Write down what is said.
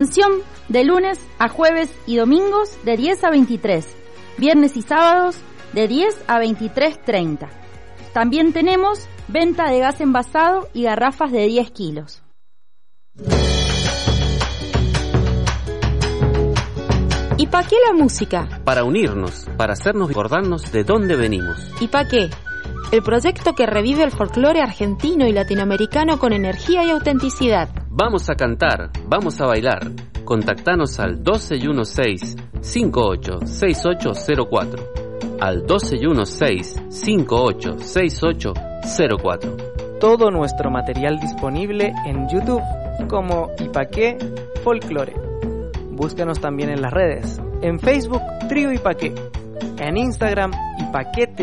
Atención, de lunes a jueves y domingos de 10 a 23, viernes y sábados de 10 a 23:30. También tenemos venta de gas envasado y garrafas de 10 kilos. ¿Y pa' qué la música? Para unirnos, para hacernos acordarnos de dónde venimos. ¿Y pa' qué? El proyecto que revive el folclore argentino y latinoamericano con energía y autenticidad. Vamos a cantar, vamos a bailar. Contactanos al 1216-586804. Al 1216-586804. Todo nuestro material disponible en YouTube como Ipaqué Folclore. Búscanos también en las redes. En Facebook, Trío Ipaqué. En Instagram, Ipaqué